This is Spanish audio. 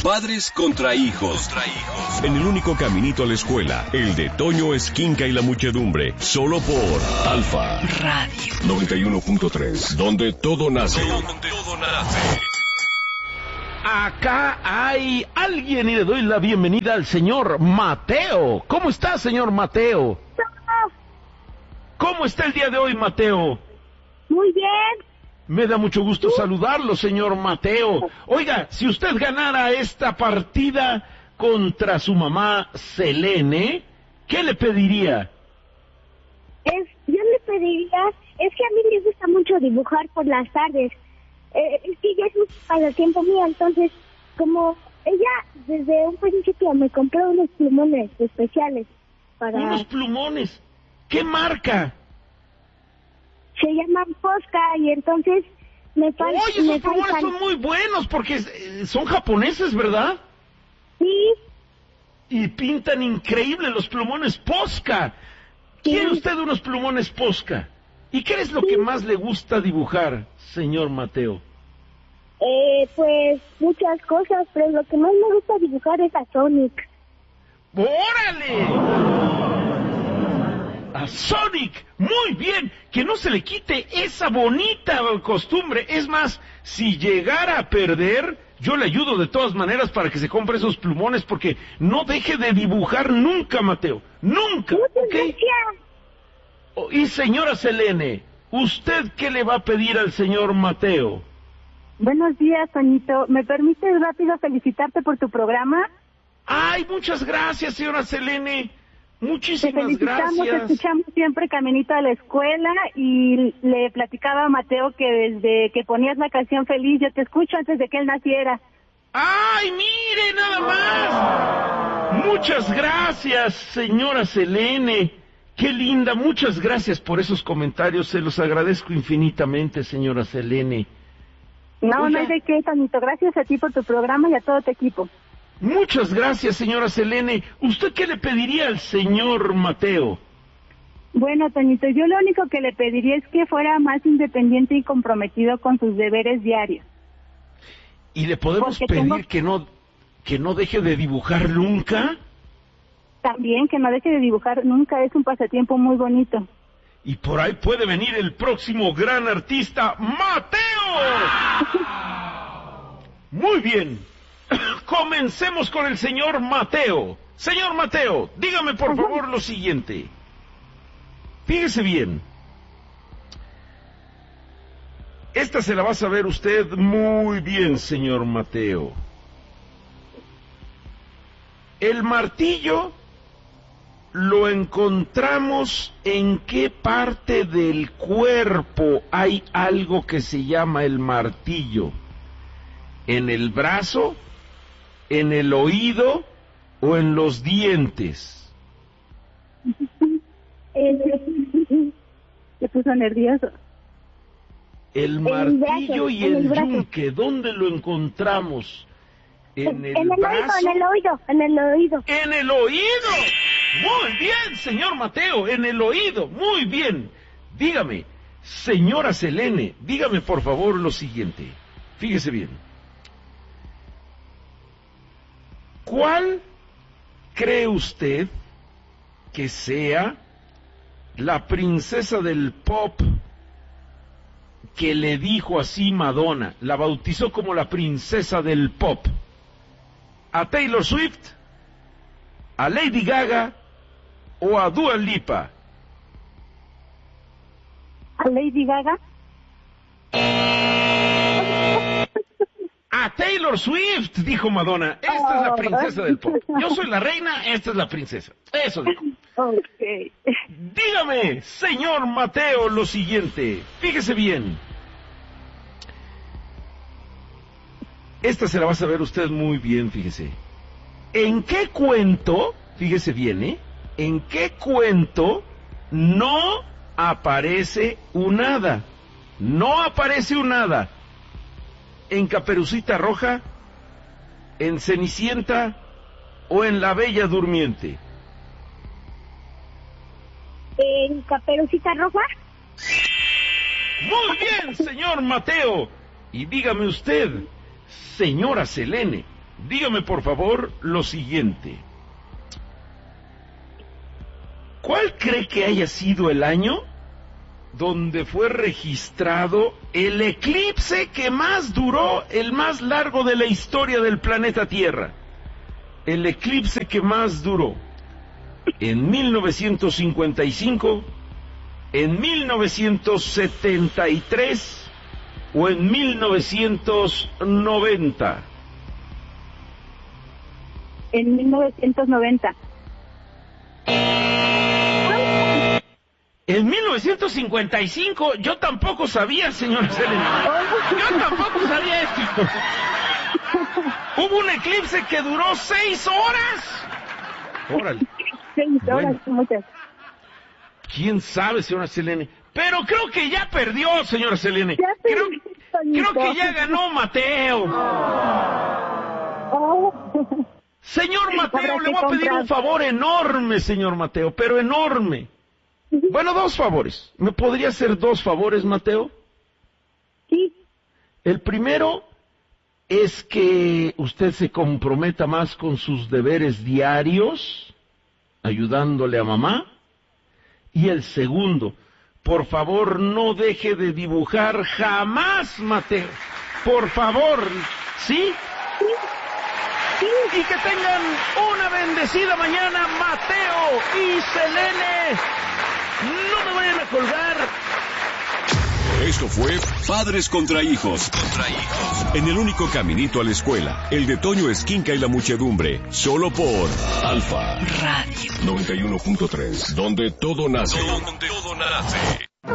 Padres contra hijos. En el único caminito a la escuela, el de Toño Esquinca y la muchedumbre. Solo por Alfa Radio 91.3, donde todo nace. Acá hay alguien y le doy la bienvenida al señor Mateo. ¿Cómo está, señor Mateo? ¿Cómo está el día de hoy, Mateo? Muy bien. Me da mucho gusto saludarlo, señor Mateo. Oiga, si usted ganara esta partida contra su mamá Selene, ¿qué le pediría? Yo le pediría, es que a mí me gusta mucho dibujar por las tardes. Es que ya es un pasatiempo mío, entonces, como ella desde un principio me compró unos plumones especiales para... ¿Unos plumones? ¿Qué marca? Se llaman Posca y entonces me faltan... Oye, esos plumones son muy buenos porque son japoneses, ¿verdad? Sí. Y pintan increíble los plumones Posca. ¿Quiere usted unos plumones Posca? ¿Y qué es lo que más le gusta dibujar, señor Mateo? Pues muchas cosas, pero lo que más me gusta dibujar es a Sonic. ¡Órale! A Sonic, muy bien, que no se le quite esa bonita costumbre. Es más, si llegara a perder, yo le ayudo de todas maneras para que se compre esos plumones, porque no deje de dibujar nunca, Mateo, nunca. Muchas ¿Okay? gracias. Y señora Selene, ¿usted qué le va a pedir al señor Mateo? Buenos días, Toñito. ¿Me permites rápido felicitarte por tu programa? Ay, muchas gracias, señora Selene. Muchísimas te felicitamos, gracias. Te escuchamos siempre caminito a la escuela y le platicaba a Mateo que desde que ponías la canción Feliz, yo te escucho antes de que él naciera. ¡Ay, mire, nada más! Muchas gracias, señora Selene. ¡Qué linda! Muchas gracias por esos comentarios. Se los agradezco infinitamente, señora Selene. No, Oiga, no hay de qué, Toñito. Gracias a ti por tu programa y a todo tu equipo. Muchas gracias, señora Selene. ¿Usted qué le pediría al señor Mateo? Bueno, Toñito, yo lo único que le pediría es que fuera más independiente y comprometido con sus deberes diarios. ¿Y le podemos pedir que no deje de dibujar nunca? También que no deje de dibujar nunca, es un pasatiempo muy bonito. Y por ahí puede venir el próximo gran artista, Mateo. Muy bien. Comencemos con el señor Mateo. Señor Mateo, dígame por favor lo siguiente. Fíjese bien. Esta se la va a saber usted muy bien, señor Mateo. El martillo lo encontramos en qué parte del cuerpo hay algo que se llama el martillo. ¿En el brazo, en el oído o en los dientes? Se puso nervioso. El martillo y el yunque, ¿dónde lo encontramos? ¿En el brazo? En el oído. ¡En el oído! Muy bien, señor Mateo, en el oído, muy bien. Dígame, señora Selene, dígame por favor lo siguiente. Fíjese bien. ¿Cuál cree usted que sea la princesa del pop que le dijo así Madonna? La bautizó como la princesa del pop. ¿A Taylor Swift, a Lady Gaga o a Dua Lipa? ¿A Lady Gaga? A Taylor Swift, dijo Madonna. Esta es la princesa del pop. Yo soy la reina, esta es la princesa. Eso dijo. Okay. Dígame, señor Mateo, lo siguiente. Fíjese bien. Esta se la va a saber usted muy bien, fíjese. ¿En qué cuento, fíjese bien, en qué cuento no aparece un hada? No aparece un hada. ¿En Caperucita Roja, en Cenicienta o en La Bella Durmiente? ¿En Caperucita Roja? Muy bien, señor Mateo. Y dígame usted, señora Selene, dígame por favor lo siguiente. ¿Cuál cree que haya sido el año donde fue registrado el eclipse que más duró, el más largo de la historia del planeta Tierra? El eclipse que más duró. ¿En 1955, en 1973 o en 1990? En 1990. En 1955, yo tampoco sabía, señora Selena. Yo tampoco sabía esto. Hubo un eclipse que duró 6 horas. Órale. 6 horas, Bueno. muchas. ¿Quién sabe, señora Selene? Pero creo que ya perdió, señora Selene. Ya Creo perdió, que ya ganó Mateo. Oh. Señor Mateo, Habrá le que voy a pedir comprar. un favor enorme, señor Mateo, pero enorme. Bueno, 2 favores. ¿Me podría hacer 2 favores, Mateo? Sí. El primero es que usted se comprometa más con sus deberes diarios, ayudándole a mamá. Y el segundo, por favor, no deje de dibujar jamás, Mateo. Por favor, ¿sí? Y que tengan una bendecida mañana, Mateo y Selene. No me vayan a colgar. Esto fue Padres contra Hijos. En el único caminito a la escuela, el de Toño Esquinca y la muchedumbre. Solo por Alfa Radio 91.3, donde todo nace.